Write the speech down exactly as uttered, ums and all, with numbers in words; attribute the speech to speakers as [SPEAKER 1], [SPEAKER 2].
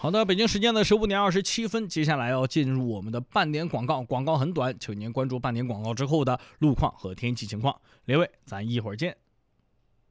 [SPEAKER 1] 好的，北京时间的十五点二十七分，接下来要进入我们的半点广告，广告很短，请您关注半点广告之后的路况和天气情况。列位，咱一会儿见。